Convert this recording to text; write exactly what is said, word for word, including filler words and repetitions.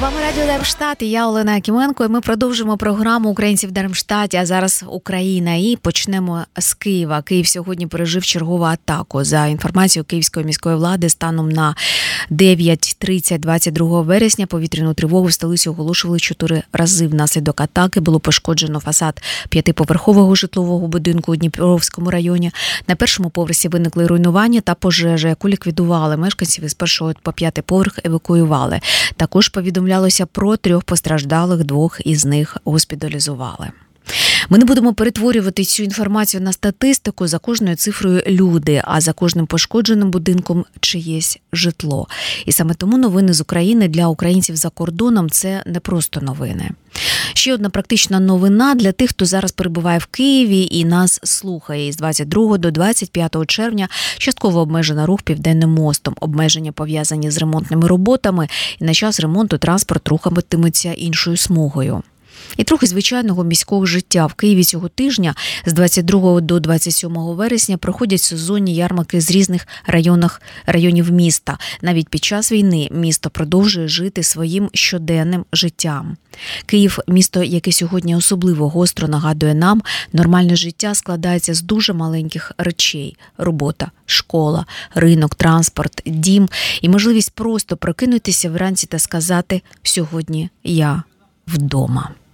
вами Радіо Дармштадт, і я Олена Якименко, і ми продовжимо програму «Українці в Дармштадті», а зараз Україна, і почнемо з Києва. Київ сьогодні пережив чергову атаку. За інформацією Київської міської влади, станом на дев'ять тридцять двадцять другого вересня повітряну тривогу в столиці оголошували чотири рази. Внаслідок атаки було пошкоджено фасад п'ятиповерхового житлового будинку у Дніпровському районі. На першому поверсі виникли руйнування та пожежа, яку ліквідували. Мешканців із першого по п'ятий поверх евакуювали. Також повідомлялося про трьох постраждалих, двох із них госпіталізували. Ми не будемо перетворювати цю інформацію на статистику. За кожною цифрою люди, а за кожним пошкодженим будинком чиєсь житло. І саме тому новини з України для українців за кордоном – це не просто новини. Ще одна практична новина для тих, хто зараз перебуває в Києві і нас слухає. Із двадцять другого до двадцять п'ятого червня частково обмежено рух Південним мостом. Обмеження пов'язані з ремонтними роботами, і на час ремонту транспорт рухатиметься іншою смугою. І трохи звичайного міського життя. В Києві цього тижня з двадцять другого до двадцять сьомого вересня проходять сезонні ярмарки з різних районах, районів міста. Навіть під час війни місто продовжує жити своїм щоденним життям. Київ – місто, яке сьогодні особливо гостро нагадує нам, нормальне життя складається з дуже маленьких речей. Робота, школа, ринок, транспорт, дім і можливість просто прокинутися вранці та сказати «сьогодні я вдома».